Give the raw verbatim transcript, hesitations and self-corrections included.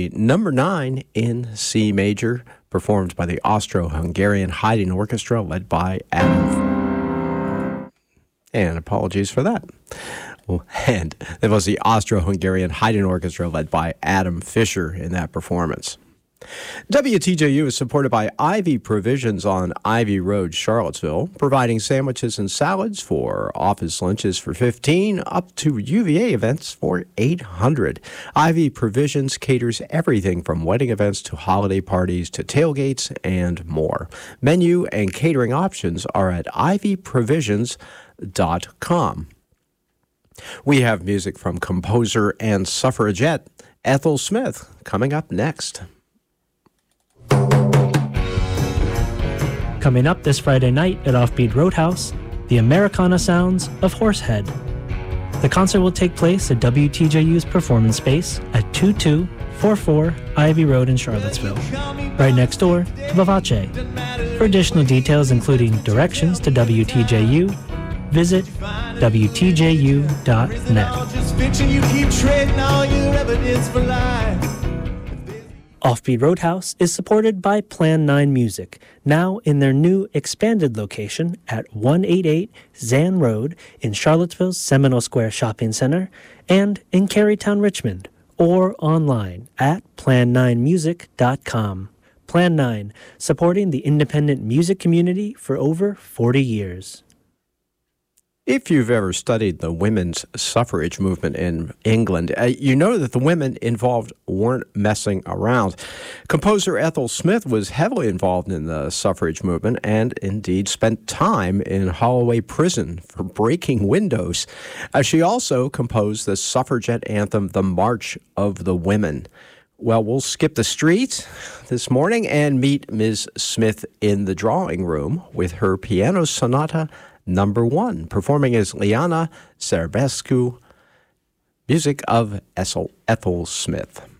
a number nine in C major, performed by the Austro-Hungarian Haydn Orchestra, led by Adam. And apologies for that. And it was the Austro-Hungarian Haydn Orchestra, led by Adam Fischer in that performance. W T J U is supported by Ivy Provisions on Ivy Road, Charlottesville, providing sandwiches and salads for office lunches for fifteen dollars up to U V A events for eight hundred dollars. Ivy Provisions caters everything from wedding events to holiday parties to tailgates and more. Menu and catering options are at ivy provisions dot com. We have music from composer and suffragette Ethel Smith coming up next. Coming up this Friday night at Offbeat Roadhouse, the Americana sounds of Horsehead. The concert will take place at W T J U's performance space at two two four four Ivy Road in Charlottesville, right next door to Vivace. For additional details, including directions to W T J U, visit W T J U dot net. Offbeat Roadhouse is supported by Plan nine Music, now in their new expanded location at one eighty-eight Zan Road in Charlottesville's Seminole Square Shopping Center and in Carytown, Richmond, or online at plan nine music dot com. Plan nine, supporting the independent music community for over forty years. If you've ever studied the women's suffrage movement in England, uh, you know that the women involved weren't messing around. Composer Ethel Smith was heavily involved in the suffrage movement and indeed spent time in Holloway Prison for breaking windows. Uh, she also composed the suffragette anthem, The March of the Women. Well, we'll skip the streets this morning and meet Miz Smith in the drawing room with her piano sonata Number one, performing as Liana Serbescu, music of Ethel Smith.